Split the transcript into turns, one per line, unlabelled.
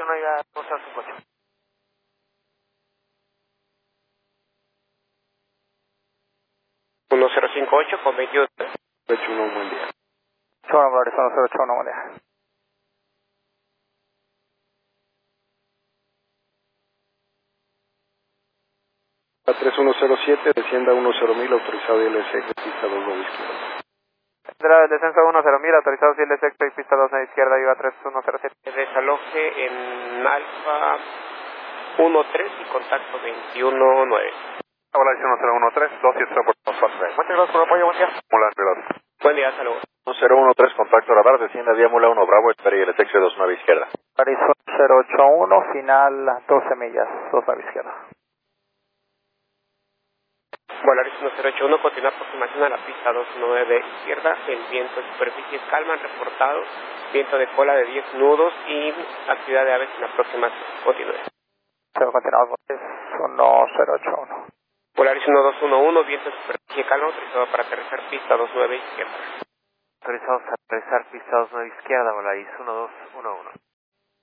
1 iba a usar su coche.
1058 con 21.
81, un buen día.
81 Volaris 1081, buen día.
A 3107, descienda 10.000, autorizado ILS, pista 29 izquierda.
Entrada del descenso 10.000, autorizado si el extra y pista 29 izquierda, iba 3107.
Desaloje en Alfa 13 y contacto 219.
Volaris 1013, 270 por Muchas gracias por el apoyo, buen día. Mula Veloz.
Buen día, hasta luego.
1013, contacto radar, descienda vía Mula 1 Bravo, espera y el TX 29 izquierda.
Volaris 081, final 12 millas, 29 izquierda.
Volaris 1081, continúa aproximación a la pista 29 izquierda. El viento en superficie es calma, han reportado viento de cola de 10 nudos y actividad de aves en la próxima. Continúe.
Continuamos, Volaris 1081.
Volaris 1211, viento en superficie calma, autorizado para aterrizar pista 29 izquierda.
Autorizados a aterrizar pista 29 izquierda, Volaris 1211.